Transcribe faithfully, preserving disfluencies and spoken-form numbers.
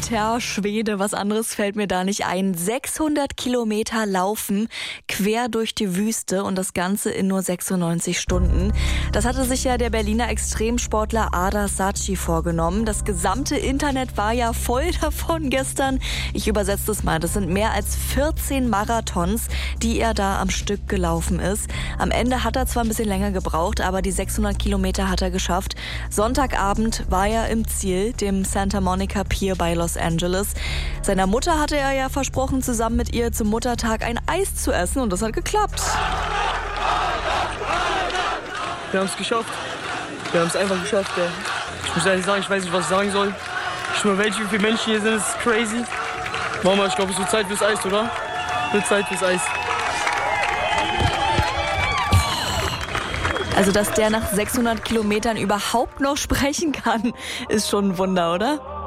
alter Schwede, was anderes fällt mir da nicht ein. sechshundert Kilometer laufen, quer durch die Wüste und das Ganze in nur sechsundneunzig Stunden. Das hatte sich ja der Berliner Extremsportler Ada Saci vorgenommen. Das gesamte Internet war ja voll davon gestern. Ich übersetze das mal. Das sind mehr als vierzehn Marathons, die er da am Stück gelaufen ist. Am Ende hat er zwar ein bisschen länger gebraucht, aber die sechshundert Kilometer hat er geschafft. Sonntagabend war er im Ziel, dem Santa Monica Pier bei Los Angeles. Seiner Mutter hatte er ja versprochen, zusammen mit ihr zum Muttertag ein Eis zu essen, und das hat geklappt. Wir haben es geschafft. Wir haben es einfach geschafft. Ey. Ich muss ehrlich sagen, ich weiß nicht, was ich sagen soll. Ich schwöre, welche, wie viele Menschen hier sind, das ist crazy. Mama, ich glaube, es wird Zeit fürs Eis, oder? Es wird Zeit fürs Eis. Also, dass der nach sechshundert Kilometern überhaupt noch sprechen kann, ist schon ein Wunder, oder?